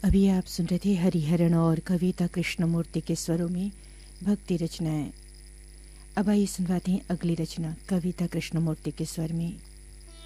अभी आप सुन रहे थे हरिहरन और कविता कृष्णमूर्ति के स्वरों में भक्ति रचनाएं। अब आइए सुनवाते हैं अगली रचना कविता कृष्णमूर्ति के स्वर में।